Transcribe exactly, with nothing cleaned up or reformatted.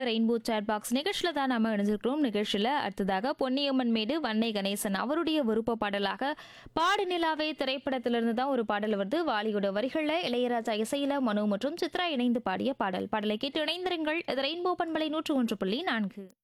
Rainbow chat box நிகழ்ச்சியில தான் நாம இணைஞ்சிருக்கிறோம். நிகழ்ச்சியில அடுத்ததாக பொன்னியம்மன் மேடு வன்னை கணேசன் அவருடைய விருப்ப பாடலாக பாடு நிலாவே திரைப்படத்திலிருந்து தான் ஒரு பாடல் வருது. வாலியோட வரிகள்ல இளையராஜா இசையில மனு மற்றும் சித்ரா இணைந்து பாடிய பாடல். பாடலை கேட்டு இணைந்திருங்கள். இது ரெயின்போ பண்பலை நூற்று ஒன்று புள்ளி நான்கு.